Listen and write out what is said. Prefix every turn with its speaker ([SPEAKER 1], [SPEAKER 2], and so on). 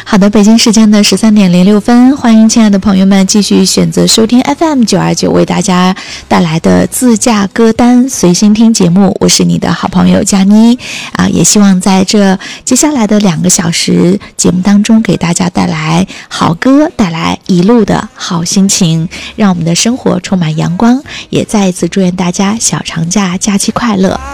[SPEAKER 1] 好的，北京时间的13:06，欢迎亲爱的朋友们继续选择收听 FM929为大家带来的自驾歌单随心听节目，我是你的好朋友佳妮也希望在这接下来的2个小时节目当中给大家带来好歌，带来一路的好心情，让我们的生活充满阳光，也再一次祝愿大家小长假假期快乐。